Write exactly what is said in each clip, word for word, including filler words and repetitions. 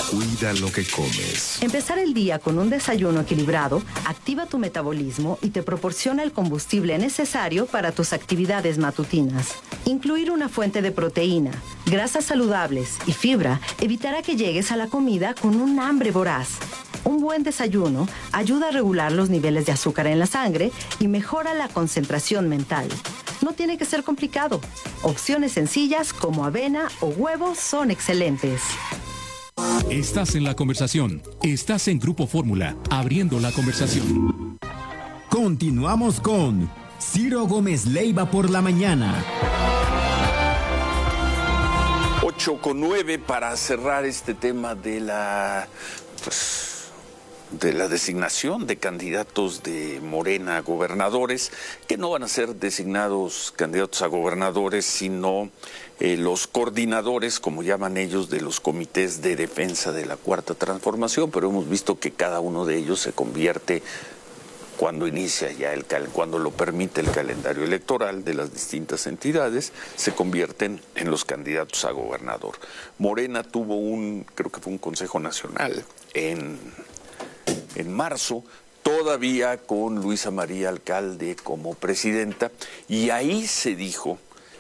Cuida lo que comes. Empezar el día con un desayuno equilibrado activa tu metabolismo y te proporciona el combustible necesario para tus actividades matutinas. Incluir una fuente de proteína, grasas saludables y fibra evitará que llegues a la comida con un hambre voraz. Un buen desayuno ayuda a regular los niveles de azúcar en la sangre y mejora la concentración mental. No tiene que ser complicado. Opciones sencillas como avena o huevos son excelentes. Estás en la conversación. Estás en Grupo Fórmula, abriendo la conversación. Continuamos con Ciro Gómez Leiva por la mañana. ocho con nueve para cerrar este tema de la, pues, de la designación de candidatos de Morena a gobernadores, que no van a ser designados candidatos a gobernadores, sino eh, los coordinadores, como llaman ellos, de los comités de defensa de la Cuarta Transformación, pero hemos visto que cada uno de ellos se convierte, cuando inicia ya el cal, cuando lo permite el calendario electoral de las distintas entidades, se convierten en los candidatos a gobernador. Morena tuvo un, creo que fue un Consejo Nacional en, en marzo, todavía con Luisa María Alcalde como presidenta, y ahí se dijo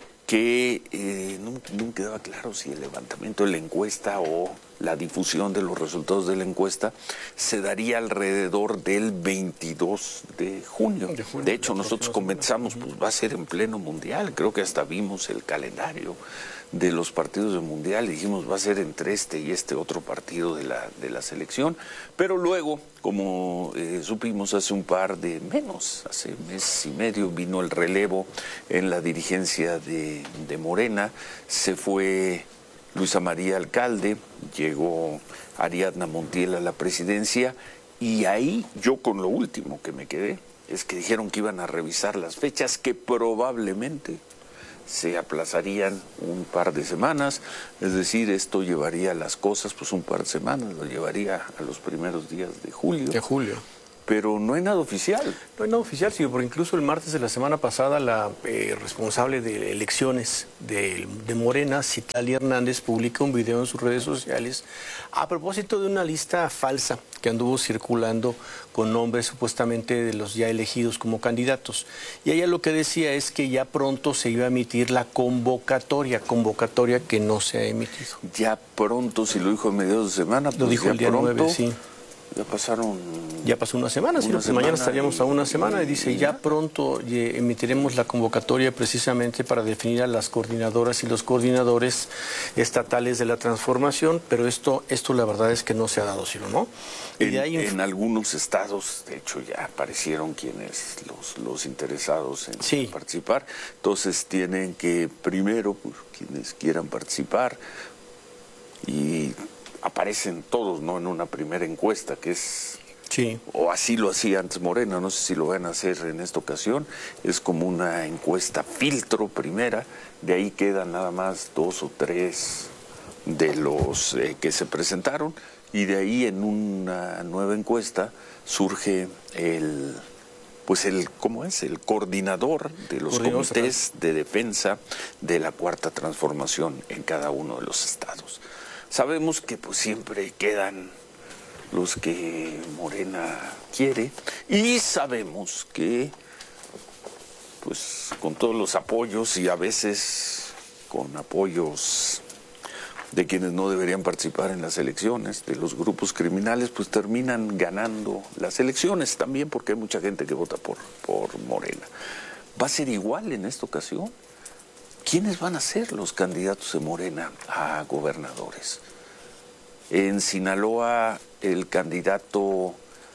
que eh, no, no quedaba claro si el levantamiento de la encuesta o la difusión de los resultados de la encuesta se daría alrededor del veintidós de junio. De, junio, de hecho, nosotros comenzamos, pues va a ser en pleno mundial, creo que hasta vimos el calendario de los partidos del mundial y dijimos va a ser entre este y este otro partido de la, de la selección, pero luego, como eh, supimos hace un par de menos, hace mes y medio, vino el relevo en la dirigencia de, de Morena, se fue Luisa María Alcalde, llegó Ariadna Montiel a la presidencia, y ahí yo con lo último que me quedé es que dijeron que iban a revisar las fechas, que probablemente se aplazarían un par de semanas, es decir, esto llevaría las cosas pues un par de semanas, lo llevaría a los primeros días de julio. De julio. Pero no hay nada oficial. No hay nada oficial, sí, porque incluso el martes de la semana pasada la eh, responsable de elecciones de, de Morena, Citlali Hernández, publica un video en sus redes sociales a propósito de una lista falsa que anduvo circulando con nombres supuestamente de los ya elegidos como candidatos. Y ella lo que decía es que ya pronto se iba a emitir la convocatoria, convocatoria que no se ha emitido. Ya pronto, si lo dijo en mediados de semana, pues lo dijo ya el día pronto, nueve, sí. Ya pasaron... Ya pasó una semana, sí, semana mañana estaríamos a una semana y dice ya pronto emitiremos la convocatoria precisamente para definir a las coordinadoras y los coordinadores estatales de la transformación, pero esto, esto la verdad es que no se ha dado, Ciro, ¿no? Y en, de ahí... en algunos estados, de hecho, ya aparecieron quienes, los, los interesados en sí. participar, entonces tienen que primero, pues, quienes quieran participar, y aparecen todos, ¿no?, en una primera encuesta, que es... Sí. O así lo hacía antes Morena, no sé si lo van a hacer en esta ocasión, es como una encuesta filtro primera, de ahí quedan nada más dos o tres de los eh, que se presentaron, y de ahí en una nueva encuesta surge el, pues el, ¿cómo es? El coordinador de los comités de defensa de la Cuarta Transformación en cada uno de los estados. Sabemos que pues siempre quedan los que Morena quiere, y sabemos que pues con todos los apoyos, y a veces con apoyos de quienes no deberían participar en las elecciones, de los grupos criminales, pues terminan ganando las elecciones también, porque hay mucha gente que vota por, por Morena. ¿Va a ser igual en esta ocasión? ¿Quiénes van a ser los candidatos de Morena a gobernadores? En Sinaloa el candidato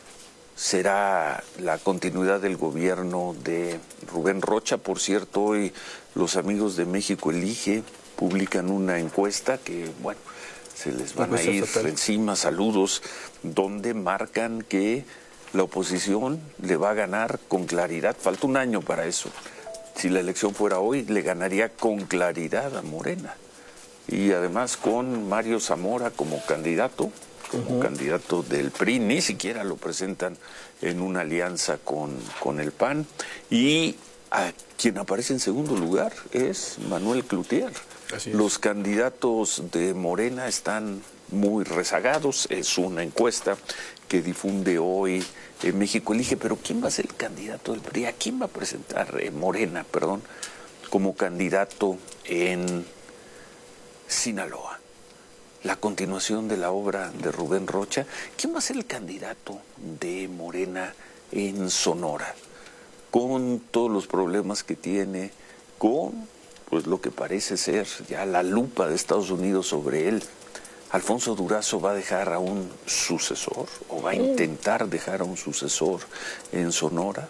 será la continuidad del gobierno de Rubén Rocha. Por cierto, hoy los amigos de México Elige publican una encuesta que, bueno, se les van a ir encima, saludos, donde marcan que la oposición le va a ganar con claridad. Falta un año para eso. Si la elección fuera hoy, le ganaría con claridad a Morena. Y además con Mario Zamora como candidato, como uh-huh. candidato del P R I, ni siquiera lo presentan en una alianza con, con el P A N. Y a quien aparece en segundo lugar es Manuel Cloutier. Los candidatos de Morena están muy rezagados. Es una encuesta que difunde hoy en México Elige, pero ¿quién va a ser el candidato del P R I? ¿A quién va a presentar eh, Morena, perdón, como candidato en Sinaloa? La continuación de la obra de Rubén Rocha. ¿Quién va a ser el candidato de Morena en Sonora? Con todos los problemas que tiene, con pues lo que parece ser ya la lupa de Estados Unidos sobre él. ¿Alfonso Durazo va a dejar a un sucesor o va a intentar dejar a un sucesor en Sonora?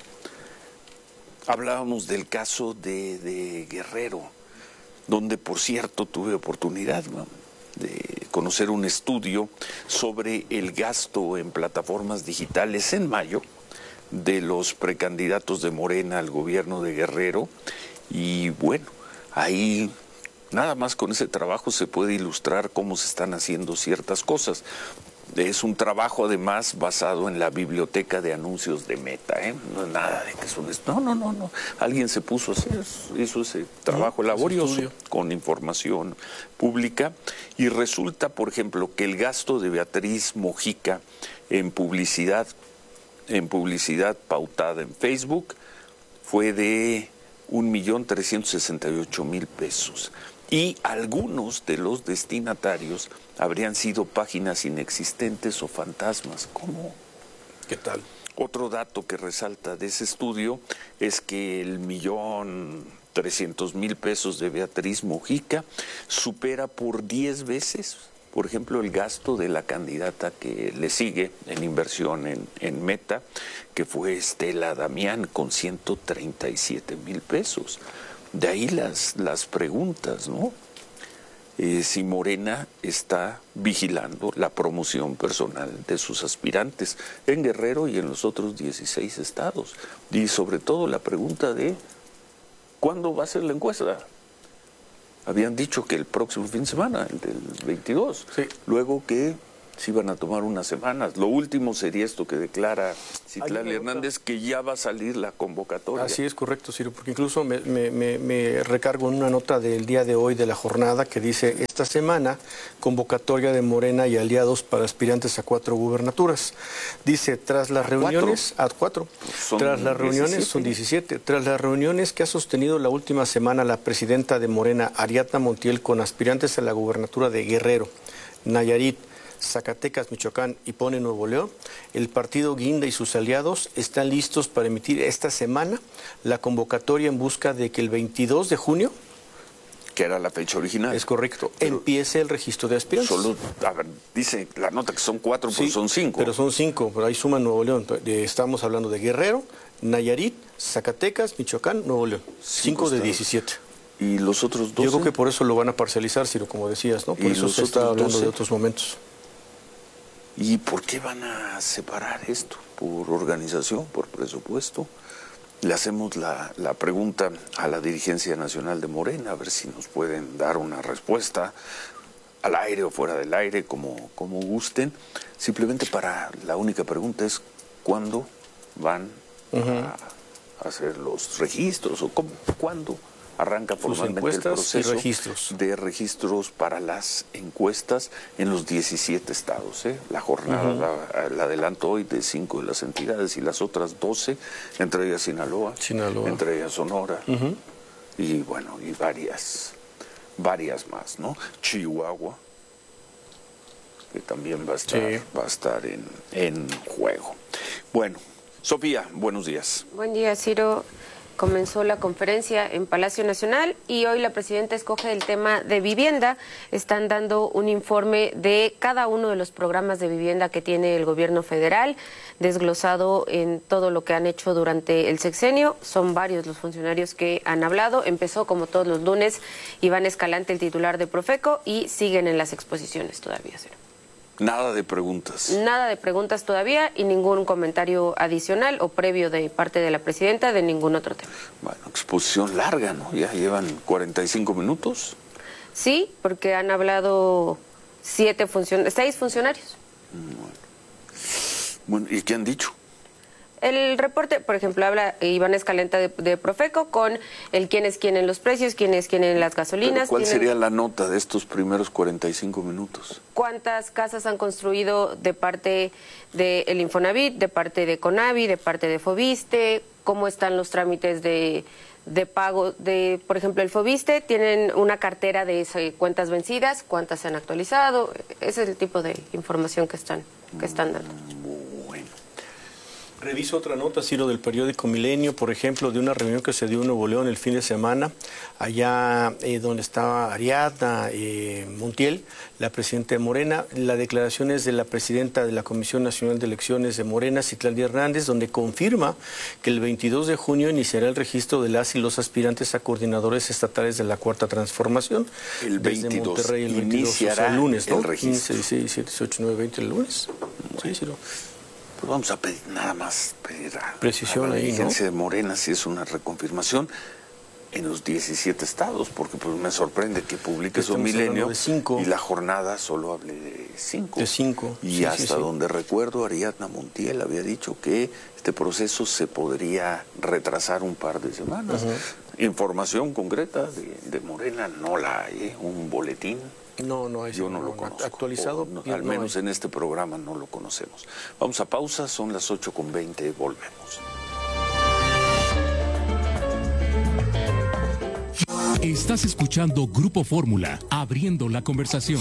Hablábamos del caso de, de Guerrero, donde por cierto tuve oportunidad, ¿no?, de conocer un estudio sobre el gasto en plataformas digitales en mayo de los precandidatos de Morena al gobierno de Guerrero. Y bueno, ahí nada más con ese trabajo se puede ilustrar cómo se están haciendo ciertas cosas. Es un trabajo además basado en la biblioteca de anuncios de Meta, ¿eh? No es nada de que son... No, no, no, no. Alguien se puso a hacer, hizo ese trabajo no, laborioso con información pública y resulta, por ejemplo, que el gasto de Beatriz Mojica en publicidad, en publicidad pautada en Facebook fue de un millón trescientos sesenta y ocho mil pesos. Y algunos de los destinatarios habrían sido páginas inexistentes o fantasmas. ¿Cómo? ¿Qué tal? Otro dato que resalta de ese estudio es que el millón trescientos mil pesos de Beatriz Mojica supera por diez veces, por ejemplo, el gasto de la candidata que le sigue en inversión en, en Meta, que fue Estela Damián, con ciento treinta y siete mil pesos. De ahí las, las preguntas, ¿no? Eh, si Morena está vigilando la promoción personal de sus aspirantes en Guerrero y en los otros dieciséis estados. Y sobre todo la pregunta de ¿cuándo va a ser la encuesta? Habían dicho que el próximo fin de semana, el del veintidós. Sí. Luego que se iban a tomar unas semanas. Lo último sería esto que declara Citlali Hernández, que ya va a salir la convocatoria. Así es, correcto, Ciro, porque incluso me, me, me, me recargo en una nota del día de hoy de la jornada que dice: esta semana convocatoria de Morena y aliados para aspirantes a cuatro gubernaturas. Dice, tras las reuniones, a cuatro, Son tras las reuniones, diecisiete. son diecisiete, tras las reuniones que ha sostenido la última semana la presidenta de Morena, Ariadna Montiel, con aspirantes a la gubernatura de Guerrero, Nayarit, Zacatecas, Michoacán y Pone Nuevo León, el partido Guinda y sus aliados están listos para emitir esta semana la convocatoria en busca de que el veintidós de junio, que era la fecha original. es correcto, Pero empiece el registro de aspirantes. Solo, a ver, dice la nota que son cuatro, Sí, pues son cinco. Pero son cinco, pero ahí suma Nuevo León. Estamos hablando de Guerrero, Nayarit, Zacatecas, Michoacán, Nuevo León. Cinco de estados. diecisiete. ¿Y los otros dos? Yo creo que por eso lo van a parcializar, Ciro, como decías, ¿no? Por ¿Y eso los se está otros hablando doce? de otros momentos. ¿Y por qué van a separar esto? ¿Por organización? ¿Por presupuesto? Le hacemos la, la pregunta a la dirigencia nacional de Morena, a ver si nos pueden dar una respuesta al aire o fuera del aire, como, como gusten. Simplemente para, la única pregunta es, ¿cuándo van uh-huh. a hacer los registros? ¿O cómo, cuándo arranca formalmente el proceso registros. de registros para las encuestas en los diecisiete estados? ¿eh? La jornada uh-huh. la, la adelanto hoy de cinco de las entidades y las otras doce, entre ellas Sinaloa, Sinaloa. entre ellas Sonora uh-huh. y bueno, y varias, varias más, ¿no? Chihuahua, que también va a estar, sí. va a estar en, en juego. Bueno, Sofía, buenos días. Buen día, Ciro. Comenzó la conferencia en Palacio Nacional y hoy la presidenta escoge el tema de vivienda. Están dando un informe de cada uno de los programas de vivienda que tiene el gobierno federal, desglosado en todo lo que han hecho durante el sexenio. Son varios los funcionarios que han hablado. Empezó, como todos los lunes, Iván Escalante, el titular de Profeco, y siguen en las exposiciones todavía, Ciro. Nada de preguntas. Nada de preguntas todavía y ningún comentario adicional o previo de parte de la presidenta de ningún otro tema. Bueno, exposición larga, ¿no? Ya llevan cuarenta y cinco minutos. Sí, porque han hablado siete funcionarios, seis funcionarios. Bueno. bueno, ¿y qué han dicho? el reporte, por ejemplo, habla Iván Escalenta de, de Profeco con el quién es quién en los precios, quién es quién en las gasolinas. ¿Pero ¿Cuál tienen, sería la nota de estos primeros cuarenta y cinco minutos? ¿Cuántas casas han construido de parte del Infonavit, de parte de Conavi, de parte de Fobiste? ¿Cómo están los trámites de, de pago? De, por ejemplo, el Fobiste, tienen una cartera de eh, cuentas vencidas, cuántas se han actualizado. Ese es el tipo de información que están, que están dando. Bueno. Reviso otra nota, Ciro, del periódico Milenio, por ejemplo, de una reunión que se dio en Nuevo León el fin de semana, allá eh, donde estaba Ariadna eh, Montiel, la presidenta de Morena. La declaración es de la presidenta de la Comisión Nacional de Elecciones de Morena, Citlali Hernández, donde confirma que el veintidós de junio iniciará el registro de las y los aspirantes a coordinadores estatales de la Cuarta Transformación. El veintidós, Monterrey, el veintidós, iniciará o sea, el lunes, ¿no? el registro. quince, dieciséis, diecisiete, dieciocho, diecinueve, veinte, el lunes. Sí, Ciro. Pues vamos a pedir nada más pedir a, Precisión a la ahí, dirigencia ¿no? de Morena si es una reconfirmación en los diecisiete estados, porque pues me sorprende que publique su Milenio y la jornada solo hable de cinco. De cinco. Y sí, hasta sí, sí. donde recuerdo, Ariadna Montiel había dicho que este proceso se podría retrasar un par de semanas. Uh-huh. Información concreta de, de Morena no la hay, ¿eh? Un boletín. No, no hay. Yo no, no lo conozco. Actualizado. No, al menos no en este programa no lo conocemos. Vamos a pausa, son las ocho con veinte, volvemos. Estás escuchando Grupo Fórmula, abriendo la conversación.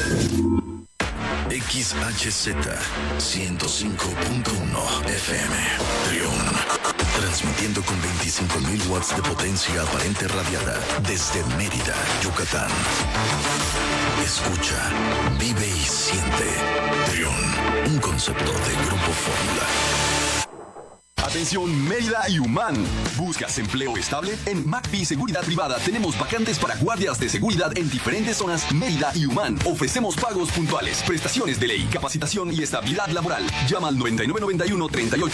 X H Z ciento cinco punto uno F M, Trión. Transmitiendo con veinticinco mil watts de potencia aparente radiada desde Mérida, Yucatán. Escucha, vive y siente. Trión, un concepto de Grupo Fórmula. Atención Mérida y Humán. ¿Buscas empleo estable? En McPhee Seguridad Privada tenemos vacantes para guardias de seguridad en diferentes zonas Mérida y Humán. Ofrecemos pagos puntuales, prestaciones de ley, capacitación y estabilidad laboral. Llama al noventa y nueve noventa y uno, treinta y ocho